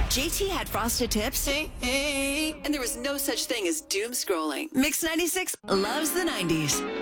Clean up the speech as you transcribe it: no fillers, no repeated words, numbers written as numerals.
JT had frosted tips, and there was no such thing as doom scrolling. Mix 96 loves the 90s.